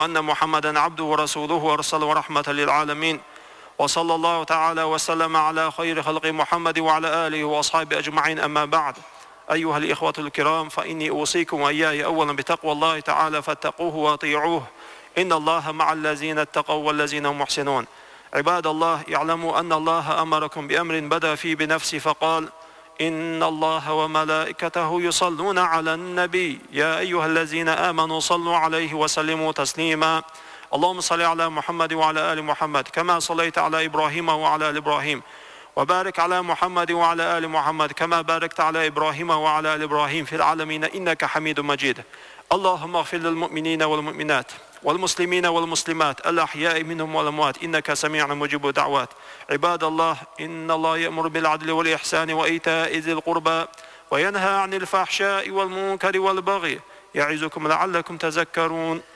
أن محمدا عبده ورسوله ورسله ورحمة للعالمين. وصلى الله تعالى وسلم على خير خلق محمد وعلى آله وأصحابه أجمعين. أما بعد، أيها الإخوة الكرام، فإني أوصيكم وإياي أولا بتقوى الله تعالى فاتقوه وأطيعوه، إن الله مع الذين اتقوا والذين هم محسنون. عباد الله، اعلموا أن الله أمركم بأمر بدأ فيه بنفسه فقال: إن الله وملائكته يصلون على النبي يا أيها الذين آمنوا صلوا عليه وسلموا تسليما. اللهم صل على محمد وعلى آل محمد كما صليت على إبراهيم وعلى آل إبراهيم، وبارك على محمد وعلى آل محمد كما باركت على إبراهيم وعلى آل إبراهيم في العالمين إنك حميد مجيد. اللهم اغفر للمؤمنين والمؤمنات والمسلمين والمسلمات الأحياء منهم والأموات إنك سميع مجيب دعوات. عباد الله، إن الله يأمر بالعدل والإحسان وإيتاء ذي القربى وينهى عن الفحشاء والمنكر والبغي، يعظكم لعلكم تذكرون.